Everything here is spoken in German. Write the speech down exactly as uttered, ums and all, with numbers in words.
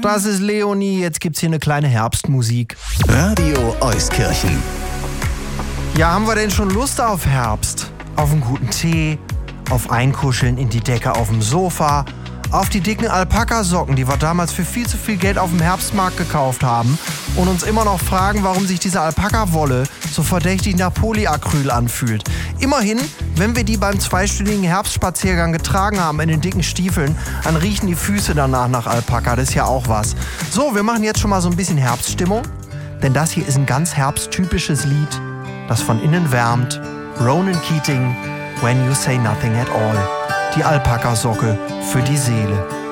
Das ist Leonie, jetzt gibt's hier eine kleine Herbstmusik. Radio Euskirchen. Ja, haben wir denn schon Lust auf Herbst? Auf einen guten Tee, auf Einkuscheln in die Decke auf dem Sofa, auf die dicken Alpaka-Socken, die wir damals für viel zu viel Geld auf dem Herbstmarkt gekauft haben und uns immer noch fragen, warum sich diese Alpaka-Wolle so verdächtig nach Polyacryl anfühlt. Immerhin, wenn wir die beim zweistündigen Herbstspaziergang getragen haben in den dicken Stiefeln, dann riechen die Füße danach nach Alpaka, das ist ja auch was. So, wir machen jetzt schon mal so ein bisschen Herbststimmung, denn das hier ist ein ganz herbsttypisches Lied, das von innen wärmt. Ronan Keating, When You Say Nothing at All. Die Alpaka-Socke für die Seele.